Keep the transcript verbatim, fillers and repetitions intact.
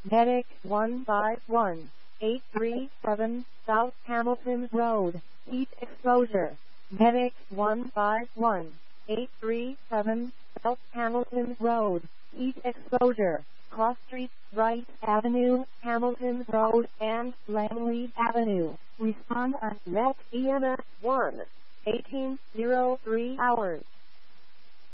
Medic one five one, eight three seven, South Hamilton Road, heat exposure. Medic one five one, eight three seven, South Hamilton Road, heat exposure. Cross streets, Wright Avenue, Hamilton Road, and Langley Avenue. Respond at Met E M S one, eighteen oh three hours.